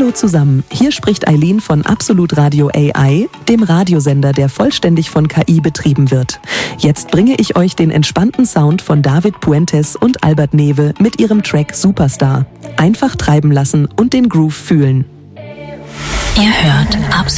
Hallo zusammen, hier spricht Eileen von Absolut Radio AI, dem Radiosender, der vollständig von KI betrieben wird. Jetzt bringe ich euch den entspannten Sound von David Puentes und Albert Newe mit ihrem Track Superstar. Einfach treiben lassen und den Groove fühlen. Ihr hört Absolut